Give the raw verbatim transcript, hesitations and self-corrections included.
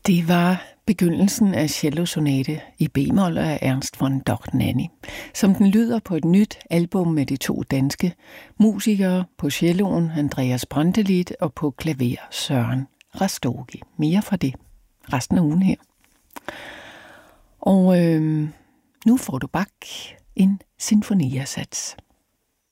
Det var begyndelsen af cellosonate i b-mol af Ernst von Dohnanyi, som den lyder på et nyt album med de to danske musikere på celloen Andreas Brantelid og på klaver Søren Rastogi. Mere fra det resten af ugen her. Og øh, nu får du Bach en sinfoniersats.